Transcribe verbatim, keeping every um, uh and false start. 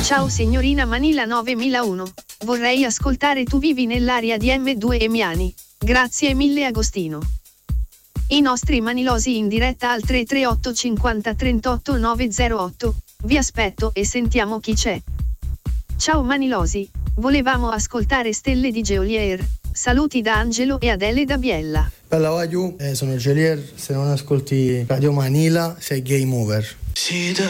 Ciao signorina Manila novemilauno. Vorrei ascoltare Tu vivi nell'area di M due e Miani. Grazie mille Agostino. I nostri manilosi in diretta al tre tre otto cinquanta trentotto novecentotto. Vi aspetto e sentiamo chi c'è. Ciao manilosi, volevamo ascoltare Stelle di Geolier. Saluti da Angelo e Adele da Biella. Bella Wagyu, eh, sono Geolier, se non ascolti Radio Manila sei game over.